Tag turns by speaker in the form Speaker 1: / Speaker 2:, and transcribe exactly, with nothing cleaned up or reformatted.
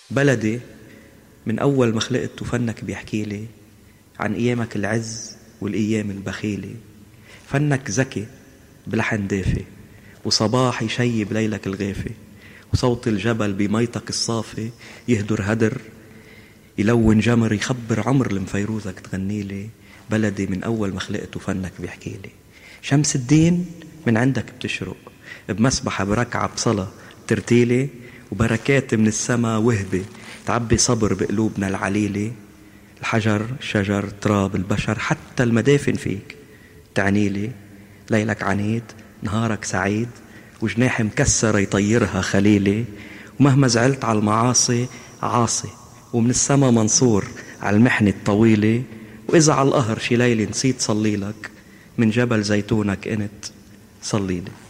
Speaker 1: بلدي من أول ما خلقت وفنك بيحكي لي عن أيامك العز والأيام البخيلة. فنك ذكي بلحن دافي، وصباح يشيب ليلك الغافي، وصوت الجبل بميتك الصافي يهدر هدر، يلون جمر، يخبر عمر المفيروزك تغنيلي. بلدي من أول ما خلقت وفنك بيحكيلي. شمس الدين من عندك بتشرق بمسبحة بركعة بصلاة ترتيلي، وبركات من السما وهبة تعبي صبر بقلوبنا العليلة. الحجر، الشجر، تراب، البشر، حتى المدافن فيك تعنيلي. ليلك عنيد، نهارك سعيد، وجناح مكسرة يطيرها خليلي. ومهما زعلت على المعاصي عاصي، ومن السما منصور على المحنة الطويلة. وإذا على القهر شي ليلة نسيت صليلك، من جبل زيتونك انت صليلي.